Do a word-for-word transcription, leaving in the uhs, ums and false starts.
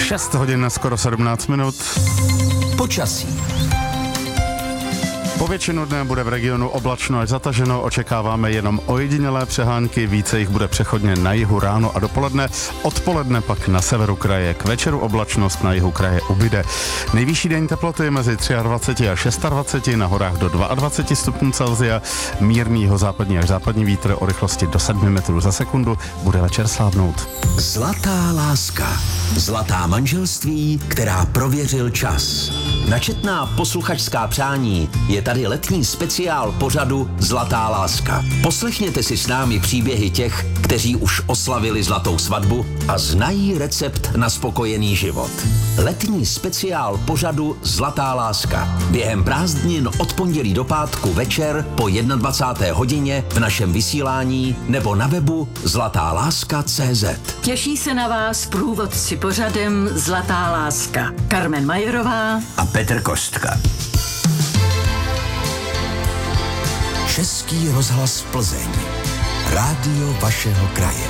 šest hodin na skoro sedmnáct minut. Počasí. Po většinu dne bude v regionu oblačno až zataženo, očekáváme jenom ojedinělé přehánky, více jich bude přechodně na jihu ráno a dopoledne, odpoledne pak na severu kraje, k večeru oblačnost na jihu kraje ubyde. Nejvyšší denní teploty mezi dvacet tři a dvacet šest, na horách do dvacet dva stupňů Celsia, mírný západní až západní vítr o rychlosti do sedm metrů za sekundu, bude večer slávnout. Zlatá láska. Zlatá manželství, která prověřil čas. Načetná posluchačská přání je tady letní speciál pořadu Zlatá láska. Poslechněte si s námi příběhy těch, kteří už oslavili zlatou svatbu a znají recept na spokojený život. Letní speciál pořadu Zlatá láska. Během prázdnin od pondělí do pátku večer po dvacáté jedné hodině v našem vysílání nebo na webu zlatá láska tečka cé zet. Těší se na vás průvodci pořadem Zlatá láska. Carmen Majerová A Petr Kostka. Český rozhlas Plzeň. Rádio vašeho kraje.